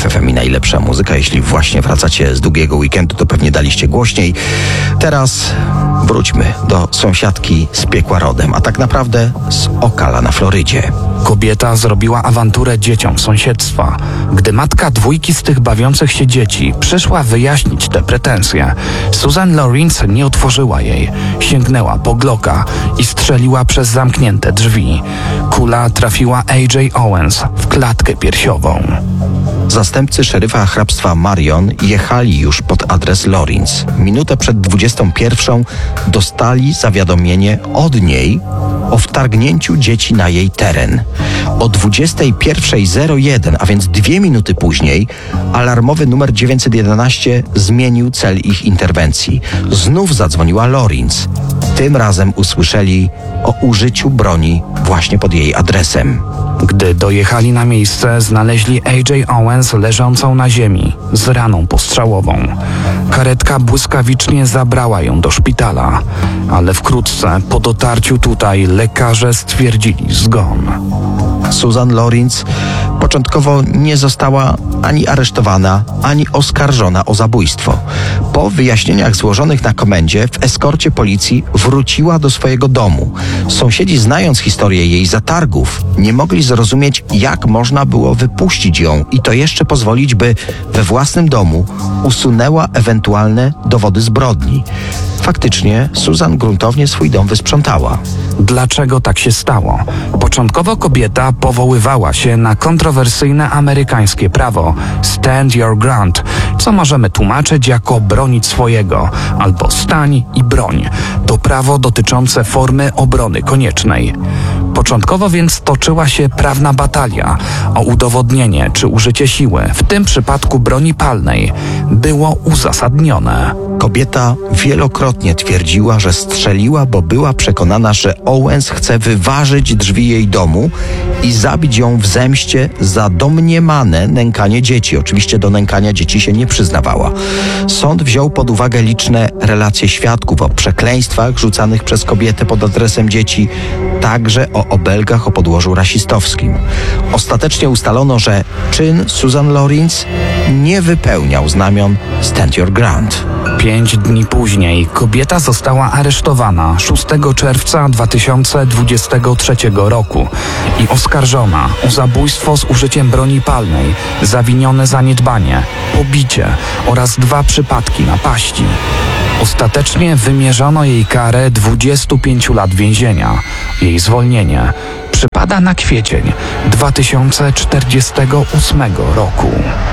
RMF FM i najlepsza muzyka. Jeśli właśnie wracacie z długiego weekendu, to pewnie daliście głośniej. Teraz wróćmy do sąsiadki z piekła rodem, a tak naprawdę z Ocala na Florydzie. Kobieta zrobiła awanturę dzieciom sąsiedztwa. Gdy matka dwójki z tych bawiących się dzieci przyszła wyjaśnić te pretensje, Susan Lawrence nie otworzyła jej. Sięgnęła po Glocka i strzeliła przez zamknięte drzwi. Kula trafiła AJ Owens w klatkę piersiową. Zastępcy szeryfa hrabstwa Marion jechali już pod adres Lawrence. Minutę przed 21 dostali zawiadomienie od niej o wtargnięciu dzieci na jej teren. O 21:01, a więc 2 minuty później, alarmowy numer 911 zmienił cel ich interwencji. Znów zadzwoniła Lawrence. Tym razem usłyszeli o użyciu broni właśnie pod jej adresem. Gdy dojechali na miejsce, znaleźli AJ Owens leżącą na ziemi z raną postrzałową. Karetka błyskawicznie zabrała ją do szpitala, ale wkrótce po dotarciu tutaj lekarze stwierdzili zgon. Susan Lawrence początkowo nie została ani aresztowana, ani oskarżona o zabójstwo. Po wyjaśnieniach złożonych na komendzie w eskorcie policji wróciła do swojego domu. Sąsiedzi, znając historię jej zatargów, nie mogli zrozumieć, jak można było wypuścić ją i to jeszcze pozwolić, by we własnym domu usunęła ewentualne dowody zbrodni. Faktycznie Susan gruntownie swój dom wysprzątała. Dlaczego tak się stało? Początkowo kobieta powoływała się na kontrowersyjne amerykańskie prawo Stand Your Ground, co możemy tłumaczyć jako bronić swojego albo stań i broń. To prawo dotyczące formy obrony koniecznej. Początkowo więc toczyła się prawna batalia o udowodnienie, czy użycie siły, w tym przypadku broni palnej, było uzasadnione. Kobieta wielokrotnie twierdziła, że strzeliła, bo była przekonana, że Owens chce wyważyć drzwi jej domu i zabić ją w zemście za domniemane nękanie dzieci. Oczywiście do nękania dzieci się nie przyznawała. Sąd wziął pod uwagę liczne relacje świadków o przekleństwach rzucanych przez kobietę pod adresem dzieci, także o obelgach o podłożu rasistowskim. Ostatecznie ustalono, że czyn Susan Lawrence nie wypełniał znamion Stand Your Ground. 5 dni później kobieta została aresztowana 6 czerwca 2023 roku i oskarżona o zabójstwo z użyciem broni palnej, zawinione zaniedbanie, pobicie oraz 2 przypadki napaści. Ostatecznie wymierzono jej karę 25 lat więzienia. Jej zwolnienie przypada na kwiecień 2048 roku.